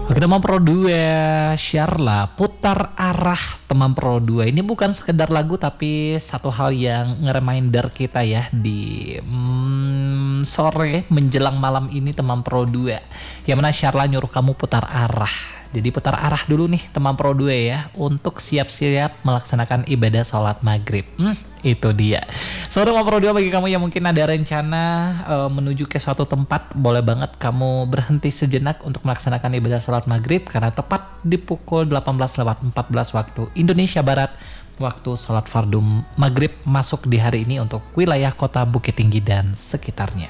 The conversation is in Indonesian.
Oke teman Pro 2, Syarla putar arah teman Pro 2. Ini bukan sekedar lagu tapi satu hal yang nge-reminder kita ya di sore menjelang malam ini teman Pro 2. Yang mana Syarla nyuruh kamu putar arah. Jadi putar arah dulu nih teman Pro 2 ya untuk siap-siap melaksanakan ibadah sholat maghrib. Itu dia. So teman Pro 2, bagi kamu yang mungkin ada rencana menuju ke suatu tempat, boleh banget kamu berhenti sejenak untuk melaksanakan ibadah sholat maghrib karena tepat di pukul 18:14 waktu Indonesia Barat, waktu sholat fardu maghrib masuk di hari ini untuk wilayah kota Bukit Tinggi dan sekitarnya.